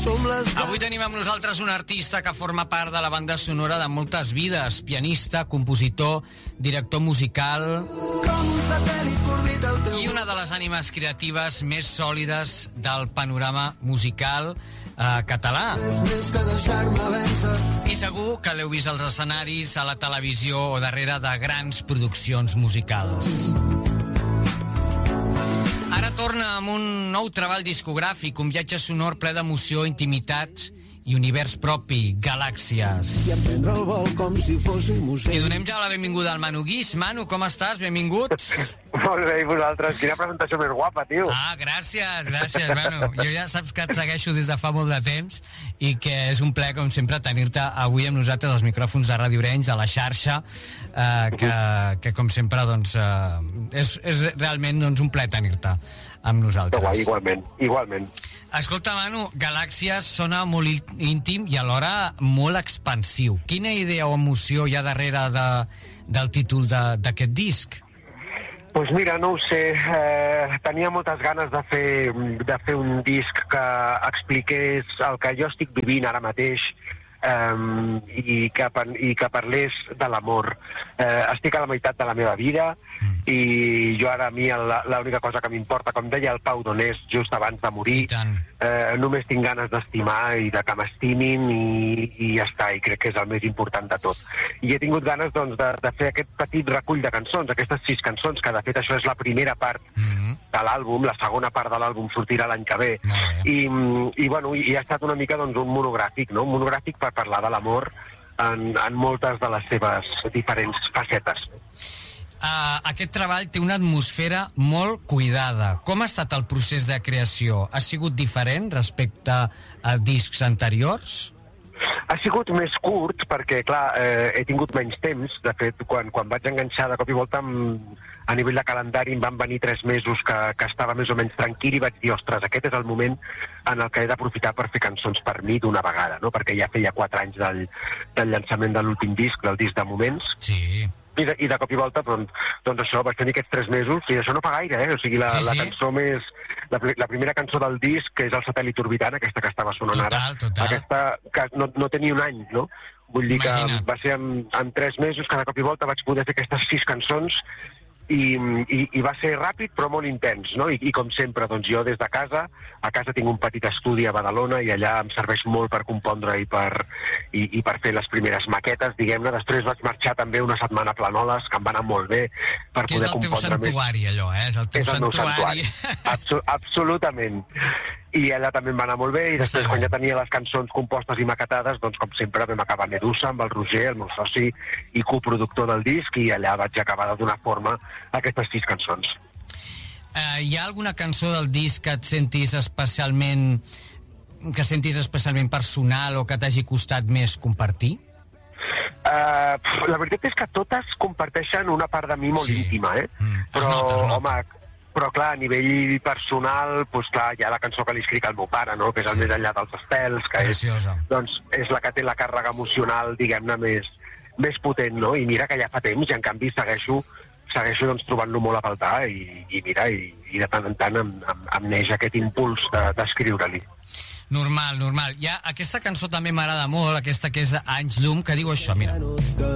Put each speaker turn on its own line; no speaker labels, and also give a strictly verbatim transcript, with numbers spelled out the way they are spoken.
Avui tenim amb nosaltres un artista que forma part de la banda sonora de moltes vides, pianista, compositor, director musical i una de les ànimes creatives més sòlides del panorama musical eh, català. I segur que l'heu vist als escenaris, a la televisió o darrere de grans produccions musicals. Ara torna amb un nou treball discogràfic, un viatge sonor ple d'emoció, intimitat i univers propi, Galàxies. I donem ja la benvinguda al Manu Guix. Manu, com estàs? Benvingut.
Molt bé, i vosaltres? Quina presentació més guapa, tio.
Ah, gràcies, gràcies, Manu. Jo ja saps que et segueixo des de fa molt de temps i que és un plaer, com sempre, tenir-te avui amb nosaltres als micròfons de Ràdio Arenys, a la xarxa, eh, que, que, com sempre, doncs, eh, és, és realment doncs, un plaer tenir-te amb nosaltres.
Guai, igualment, igualment.
Escolta, Manu, Galàxies sona molt íntim i alhora molt expansiu. Quina idea o emoció hi ha darrere de, del títol d'aquest disc?
Doncs pues mira, no ho sé, eh, tenia moltes ganes de fer, de fer un disc que expliqués el que jo estic vivint ara mateix, Um, i, que, i que parlés de l'amor. Uh, estic a la meitat de la meva vida mm. i jo ara a mi l'única cosa que m'importa, com deia el Pau Donés just abans de morir, uh, només tinc ganes d'estimar i de que m'estimin i, i ja està, i crec que és el més important de tot. I he tingut ganes doncs, de, de fer aquest petit recull de cançons, aquestes sis cançons, que de fet això és la primera part mm. de l'àlbum, la segona part de l'àlbum sortirà l'any que ve. Mm. I, i, bueno, i ha estat una mica doncs, un monogràfic, no? Un monogràfic per parlar de l'amor en, en moltes de les seves diferents facetes.
Uh, aquest treball té una atmosfera molt cuidada. Com ha estat el procés de creació? Ha sigut diferent respecte a discs anteriors?
Ha sigut més curt perquè, clar, eh, he tingut menys temps. De fet, quan, quan vaig enganxar de cop i volta amb, a nivell de calendari em van venir tres mesos que, que estava més o menys tranquil i vaig dir, ostres, aquest és el moment en el que he d'aprofitar per fer cançons per mi d'una vegada, no? Perquè ja feia quatre anys del, del llançament de l'últim disc, del disc de Moments.
Sí.
I de, i de cop i volta, doncs, doncs això, vaig tenir aquests tres mesos, i això no fa gaire, eh? O sigui, la, sí, sí. la cançó més... La, la primera cançó del disc, que és el Satèl·lit Orbitant, aquesta que estava sonant
total,
ara,
total.
aquesta que no, no tenia un any, no? Vull dir
Imagina.
Que va ser en, en tres mesos que de cop i volta vaig poder fer aquestes sis cançons i, i, i va ser ràpid però molt intens, no? I, i com sempre, doncs jo des de casa, a casa tinc un petit estudi a Badalona i allà em serveix molt per compondre i per, i, i per fer les primeres maquetes, diguem-ne. Després vaig marxar també una setmana a Planoles, que em va anar molt bé per
que
poder compondre més.
És el teu santuari, allò, eh? És el teu
és el
santuari.
santuari. Absol absolutament. I allà també em va anar molt bé, i després, sí. quan ja tenia les cançons compostes i maquetades, doncs, com sempre, vam acabar a Medusa, amb el Roger, el meu soci i coproductor del disc, i allà vaig acabar de donar forma a aquestes sis cançons.
Uh, hi ha alguna cançó del disc que et sentis especialment que sentis especialment personal o que t'hagi costat més compartir?
Uh, la veritat és que totes comparteixen una part de mi molt sí. íntima, eh? Mm. Però, es nota, es nota. home... Però, clar, a nivell personal, doncs, clar, hi ha la cançó que li escric al meu pare, no?, que és el sí. Més enllà dels estels, que és, doncs, és la que té la càrrega emocional, diguem-ne, més, més potent, no? I mira que ja fa temps, i en canvi segueixo, segueixo doncs, trobant-lo molt a faltar, i, i mira, i, i de tant en tant em, em, em neix aquest impuls d'escriure-li.
Normal, normal. Ja, aquesta cançó també m'agrada molt, aquesta que és Anys Llum, que diu això, mira.